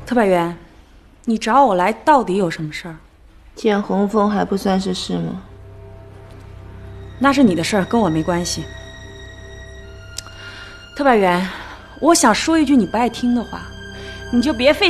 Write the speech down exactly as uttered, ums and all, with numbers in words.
特派员，你找我来到底有什么事儿？ 见洪峰还不算是事吗？ 那是你的事儿，跟我没关系。特派员，我想说一句你不爱听的话，你就别费